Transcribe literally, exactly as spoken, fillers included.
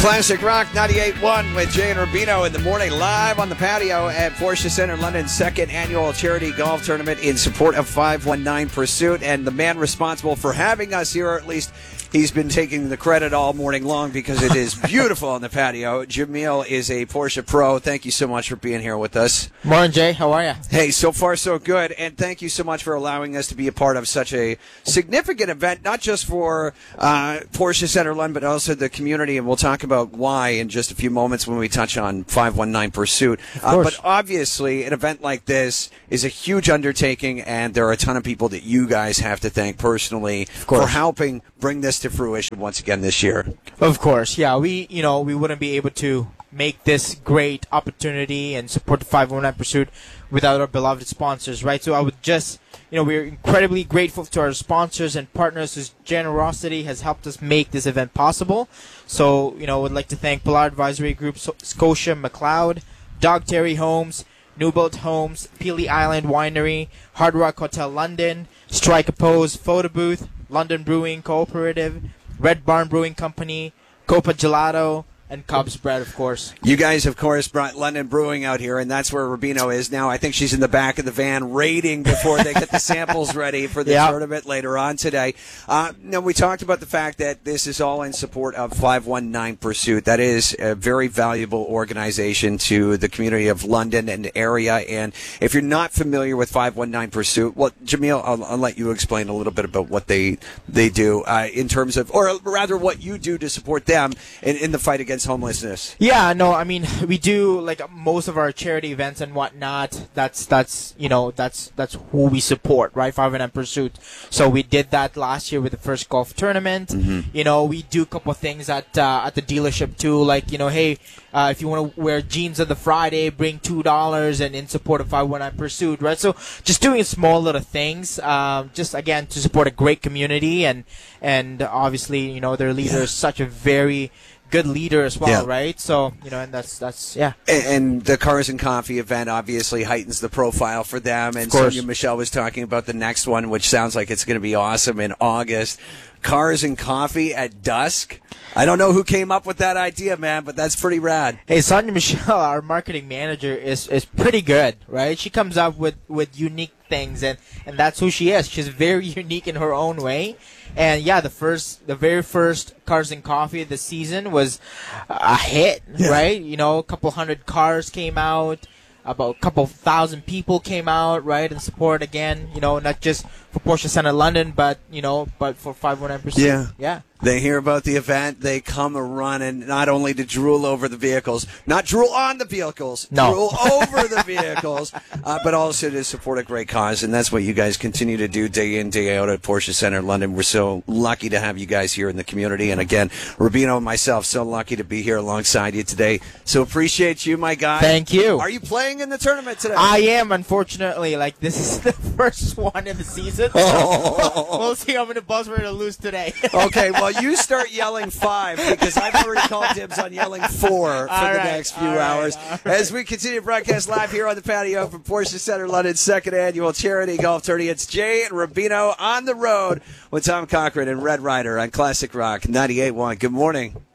Classic Rock ninety-eight point one with Jay and Rubino in the morning, live on the patio at Porsche Center London's second annual charity golf tournament in support of five one nine Pursuit. And the man responsible for having us here, or at least he's been taking the credit all morning long because it is beautiful on the patio. Jamil is a Porsche pro. Thank you so much for being here with us. Morning, Jay. How are you? Hey, so far so good. And thank you so much for allowing us to be a part of such a significant event, not just for uh, Porsche Center London, but also the community. And we'll talk about why in just a few moments when we touch on five one nine Pursuit. Uh, but obviously, an event like this is a huge undertaking, and there are a ton of people that you guys have to thank personally for helping bring this to fruition once again this year. Of course, yeah. We, you know, we wouldn't be able to make this great opportunity and support the five one nine Pursuit without our beloved sponsors, right? So I would just, you know, we're incredibly grateful to our sponsors and partners whose generosity has helped us make this event possible. So, you know, would like to thank Polar Advisory Group, Scotia McLeod, Dog Terry Homes, Newbold Homes, Peely Island Winery, Hard Rock Hotel London, Strike a Pose Photo Booth, London Brewing Cooperative, Red Barn Brewing Company, Copa Gelato, and Cubs Bread, of course. You guys, of course, brought London Brewing out here, and that's where Rubino is now. I think she's in the back of the van raiding before they get the samples ready for the yep. tournament later on today. Uh, now, we talked about the fact that this is all in support of five one nine Pursuit. That is a very valuable organization to the community of London and area. And if you're not familiar with five one nine Pursuit, well, Jamil, I'll, I'll let you explain a little bit about what they they do uh, in terms of, or rather what you do to support them in, in the fight against homelessness. Yeah, no, I mean, we do like most of our charity events and whatnot. That's that's you know that's that's who we support, right? five one nine Pursuit. So we did that last year with the first golf tournament. Mm-hmm. You know, we do a couple of things at uh, at the dealership too, like you know, hey, uh, if you want to wear jeans on the Friday, bring two dollars, and in support of five one nine Pursuit, right? So just doing small little things, um, just again to support a great community, and and obviously, you know, their leader is such a very good leader as well, yeah. right? So, you know, and that's, that's yeah. And, and the Cars and Coffee event obviously heightens the profile for them. And Sonia Michelle was talking about the next one, which sounds like it's going to be awesome in August. Cars and Coffee at dusk. I don't know who came up with that idea, man, but that's pretty rad. Hey, Sonia Michelle, our marketing manager, is is pretty good, right? She comes up with, with unique things, and, and that's who she is. She's very unique in her own way. And yeah, the first, the very first Cars and Coffee this season was a hit, yeah. right? You know, a couple hundred cars came out, about a couple thousand people came out, right, and support again. You know, not just for Porsche Center London, but you know, but for five one nine Pursuit. Yeah, yeah. They hear about the event, they come running, not only to drool over the vehicles, not drool on the vehicles, no. drool over the vehicles, uh, but also to support a great cause. And that's what you guys continue to do day in, day out at Porsche Center London. We're so lucky to have you guys here in the community. And again, Rubino and myself, so lucky to be here alongside you today. So appreciate you, my guy. Thank you. Are you playing in the tournament today? I am, unfortunately. Like, this is the first one in the season. Oh. We'll see how many balls we're going to lose today. Okay, well, you start yelling five because I've already called dibs on yelling four for all the right, next few right, hours. right. As we continue to broadcast live here on the patio from Porsche Center London's second annual charity golf tournament. It's Jay and Rubino on the road with Tom Cochran and Red Ryder on Classic Rock ninety-eight point one. Good morning.